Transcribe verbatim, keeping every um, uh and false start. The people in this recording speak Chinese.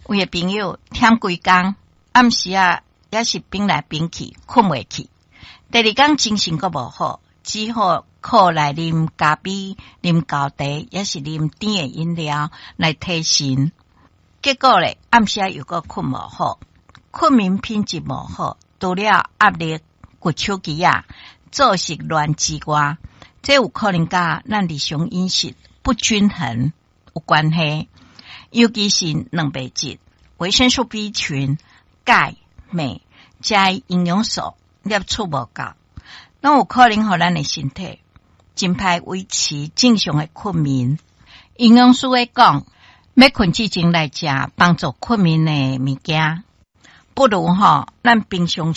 有的朋友忝规工，暗时啊也是冰来冰去，困袂去。第二天精神阁无好，只好靠来啉咖啡、啉高茶，也是啉甜的饮料来提神。结果咧，暗时又阁困无好，困眠品质无好，除了压力、骨手机啊、作息乱之外，这有可能甲咱日常饮食不均衡有关系。尤其是蛋白质、维生素 B 群、钙、镁加营养素摄取无够，拢有可能互咱的身体真歹维持正常的困眠。营养师会讲，要困之前来食帮助困眠的物件，不如吼咱平常